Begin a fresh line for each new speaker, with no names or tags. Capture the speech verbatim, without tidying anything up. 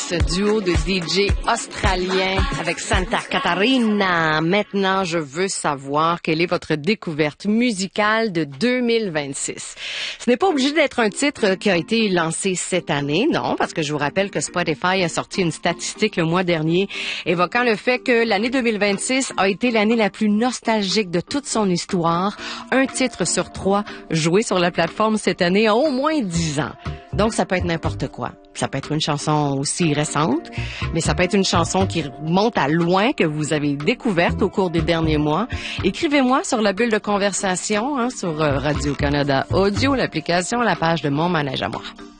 ce duo de D J australiens avec Santa Catarina. Maintenant, je veux savoir quelle est votre découverte musicale de deux mille vingt-six. Ce n'est pas obligé d'être un titre qui a été lancé cette année, non, parce que je vous rappelle que Spotify a sorti une statistique le mois dernier évoquant le fait que l'année deux mille vingt-six a été l'année la plus nostalgique de toute son histoire. Un titre sur trois joué sur la plateforme cette année a au moins dix ans. Donc, ça peut être n'importe quoi. Ça peut être une chanson aussi récente, mais ça peut être une chanson qui remonte à loin, que vous avez découverte au cours des derniers mois. Écrivez-moi sur la bulle de conversation, hein, sur Radio-Canada Audio, l'application, la page de Mon Manège à moi.